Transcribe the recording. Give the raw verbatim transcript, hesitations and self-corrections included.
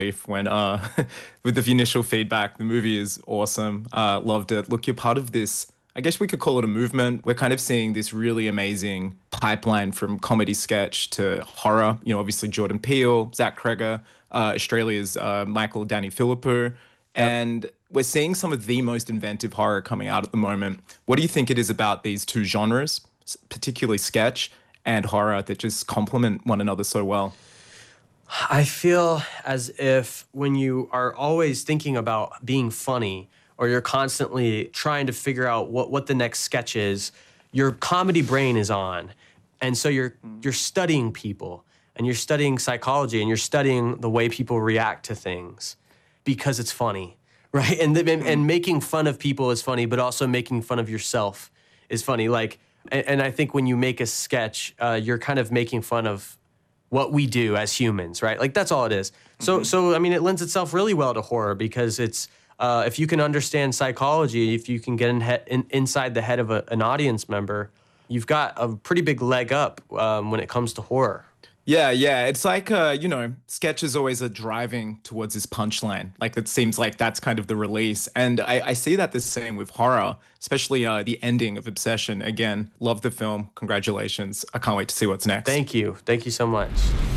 when uh with the initial feedback. The movie is awesome. Uh loved it. Look, you're part of this, I guess we could call it a movement. We're kind of seeing this really amazing pipeline from comedy sketch to horror. You know, obviously Jordan Peele, Zach Kreger, uh, Australia's uh, Michael Danny Philippou, Yep. and we're seeing some of the most inventive horror coming out at the moment. What do you think it is about these two genres, s- particularly sketch and horror, that just complement one another so well? I feel as if when you are always thinking about being funny or you're constantly trying to figure out what, what the next sketch is, your comedy brain is on. And so you're you're studying people and you're studying psychology and you're studying the way people react to things because it's funny, right? And the, and, and making fun of people is funny, but also making fun of yourself is funny. Like, and, and I think when you make a sketch, uh, you're kind of making fun of what we do as humans, right? Like that's all it is. So, so I mean, it lends itself really well to horror because it's uh, if you can understand psychology, if you can get in, he- in inside the head of a, an audience member, you've got a pretty big leg up um, when it comes to horror. Yeah, yeah. It's like, uh, you know, sketch is always a driving towards this punchline. Like it seems like that's kind of the release. And I, I see that the same with horror, especially uh, the ending of Obsession. Again, love the film. Congratulations. I can't wait to see what's next. Thank you, thank you so much.